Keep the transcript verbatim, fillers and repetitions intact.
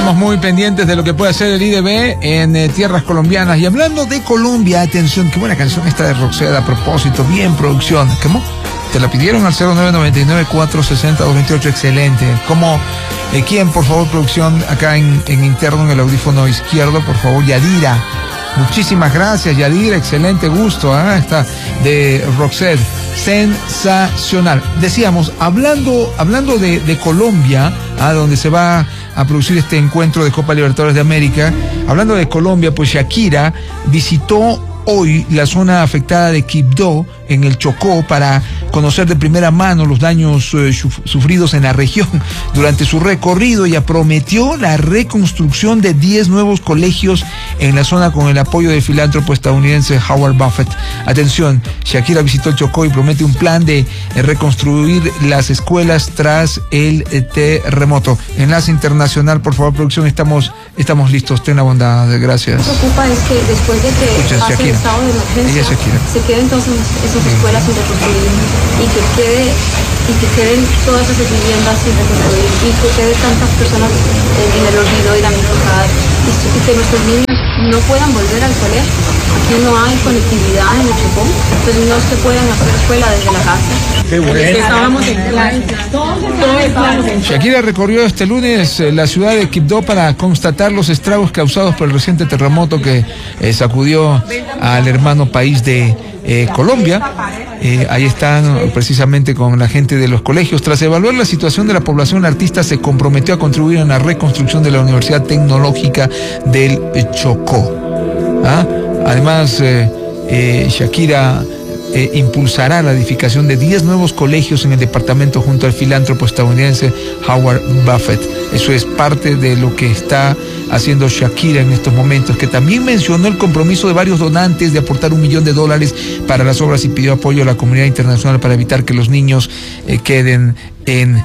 Estamos muy pendientes de lo que puede hacer el I D B en eh, tierras colombianas. Y hablando de Colombia, atención, qué buena canción esta de Roxette a propósito, bien producción. ¿Cómo? Te la pidieron al cero nueve nueve nueve cuatro seis cero dos dos ocho, excelente. ¿Cómo? Eh, ¿Quién, por favor, producción, acá en, en interno, en el audífono izquierdo, por favor? Yadira. Muchísimas gracias, Yadira, excelente gusto, ¿eh? Esta de Roxette, sensacional. Decíamos, hablando, hablando de, de Colombia, a donde se va a producir este encuentro de Copa Libertadores de América, hablando de Colombia, pues Shakira visitó hoy la zona afectada de Quibdó, en el Chocó, para conocer de primera mano los daños eh, sufridos en la región. Durante su recorrido, ella prometió la reconstrucción de diez nuevos colegios en la zona con el apoyo del filántropo estadounidense Howard Buffett. Atención, Shakira visitó el Chocó y promete un plan de eh, reconstruir las escuelas tras el eh, terremoto. Enlace internacional, por favor, producción, estamos, estamos listos. Ten la bondad, gracias. Lo que preocupa es que después de que Escuchen, pase Shakira. el estado de emergencia, se queden entonces esas escuelas sin reconstruir y que quede y que queden todas esas viviendas sin reconstruir y que queden tantas personas en, en el olvido y damnificadas y, y que nuestros niños no puedan volver al colegio. Aquí no hay conectividad en el Chocó, entonces no se pueden hacer escuela desde la casa. Qué bueno. Estábamos en clase. Shakira recorrió este lunes eh, la ciudad de Quibdó para constatar los estragos causados por el reciente terremoto que eh, sacudió al hermano país de eh, Colombia. Eh, ahí están precisamente con la gente de los colegios. Tras evaluar la situación de la población, la artista se comprometió a contribuir en la reconstrucción de la Universidad Tecnológica del Chocó. ¿Ah? Además, eh, eh, Shakira Eh, impulsará la edificación de diez nuevos colegios en el departamento junto al filántropo estadounidense Howard Buffett. Eso es parte de lo que está haciendo Shakira en estos momentos, que también mencionó el compromiso de varios donantes de aportar un millón de dólares para las obras y pidió apoyo a la comunidad internacional para evitar que los niños eh, queden en